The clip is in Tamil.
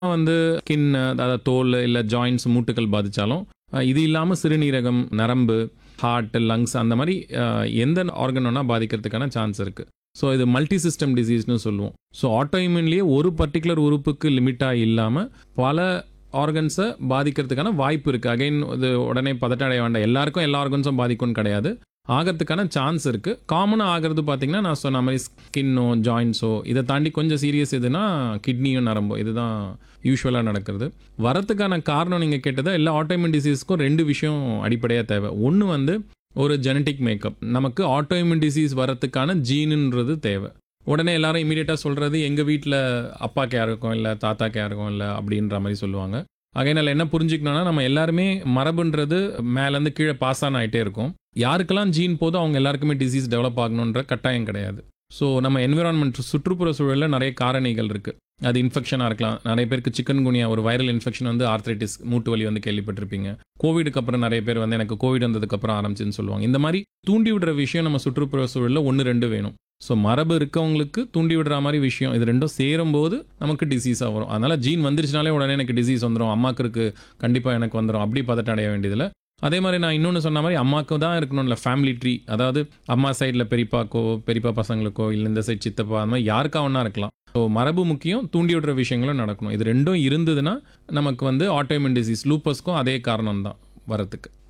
வந்து ஸ்கின், அதாவது தோல் இல்லை ஜாயின்ட்ஸ் மூட்டுகள் பாதித்தாலும், இது இல்லாமல் சிறுநீரகம், நரம்பு, ஹார்ட், லங்ஸ் அந்த மாதிரி எந்த ஆர்கன் வேணால் பாதிக்கிறதுக்கான சான்ஸ் இருக்குது. ஸோ இது மல்டி சிஸ்டம் டிசீஸ்னு சொல்லுவோம். ஸோ ஆட்டோஇம்யூன்லேயே ஒரு பர்டிகுலர் உறுப்புக்கு லிமிட்டாக இல்லாமல் பல ஆர்கன்ஸை பாதிக்கிறதுக்கான வாய்ப்பு இருக்குது. அகைன் இது உடனே பதட்டம் அடைய வேண்டாம், எல்லாருக்கும் எல்லா ஆர்கன்ஸும் பாதிக்கும்னு கிடையாது. ஆகிறதுக்கான சான்ஸ் இருக்குது. காமனாக ஆகிறது பார்த்திங்கன்னா நான் சொன்ன மாதிரி ஸ்கின்னோ ஜாயின்ஸோ, இதை தாண்டி கொஞ்சம் சீரியஸ் எதுனா கிட்னியும் நரம்போ, இதுதான் யூஸ்வலாக நடக்கிறது. வரத்துக்கான காரணம் நீங்கள் கேட்டதை, எல்லா ஆட்டோஇம்யூன் டிசீஸ்க்கும் 2 விஷயம் அடிப்படையாக தேவை. ஒன்று வந்து ஒரு ஜெனட்டிக் மேக்கப். நமக்கு ஆட்டோஇம்யூன் டிசீஸ் வரத்துக்கான ஜீனுன்றது தேவை. உடனே எல்லாரும் இமீடியட்டாக சொல்கிறது எங்கள் வீட்டில் அப்பாக்கு யாருக்கும் இல்லை, தாத்தாக்கு யாருக்கும் இல்லை அப்படின்ற மாதிரி சொல்லுவாங்க. ஆகையினால் என்ன புரிஞ்சுக்கணும்னா, நம்ம எல்லாருமே மரபுன்றது மேலேருந்து கீழே பாஸ் ஆன் ஆகிட்டே இருக்கும். யாருக்கெல்லாம் ஜீன் போதோ அவங்க எல்லாருக்குமே டிசீஸ் டெவலப் ஆகணுன்ற கட்டாயம் கிடையாது. ஸோ நம்ம என்விரான்மெண்ட், சுற்றுப்புற சூழலில் நிறைய காரணிகள் இருக்குது. அது இன்ஃபெக்ஷனாக இருக்கலாம். நிறைய பேருக்கு சிக்கன் குனியா, ஒரு வைரல் இன்ஃபெக்ஷன் வந்து ஆர்த்ரைட்டிஸ், மூட்டு வலி வந்து கேள்விப்பட்டிருப்பீங்க. கோவிடுக்கு அப்புறம் நிறைய பேர் வந்து எனக்கு கோவிட் வந்ததுக்கப்புறம் ஆரம்பிச்சுன்னு சொல்லுவாங்க. இந்த மாதிரி தூண்டி விடுற விஷயம் நம்ம சுற்றுப்புற சூழலில் 1-2 வேணும். ஸோ மரபு இருக்கவங்களுக்கு தூண்டி விடுற மாதிரி விஷயம், இது ரெண்டும் சேரும்போது நமக்கு டிசீஸாக வரும். அதனால் ஜீன் வந்துருச்சுனாலே உடனே எனக்கு டிசீஸ் வந்துடும், அம்மாவுக்கு இருக்குது கண்டிப்பாக எனக்கு வந்துடும், அப்படி பதட்டம் அடைய வேண்டியதில்லை. அதே மாதிரி நான் இன்னொன்று சொன்ன மாதிரி அம்மாவுக்கு தான் இருக்கணும்ல ஃபேமிலி ட்ரீ. அதாவது அம்மா சைடில் பெரியப்பாக்கோ, பெரியப்பா பசங்களுக்கோ, இல்லை இந்த சைட் சித்தப்பா, அந்த மாதிரி யாருக்கா ஒன்றா இருக்கலாம். ஸோ மரபு முக்கியம், தூண்டி விடுற விஷயங்களும் நடக்கணும். இது ரெண்டும் இருந்ததுன்னா நமக்கு வந்து ஆட்டோஇம்யூன் டிசீஸ், லூப்பஸ்க்கும் அதே காரணம் தான் வரத்துக்கு.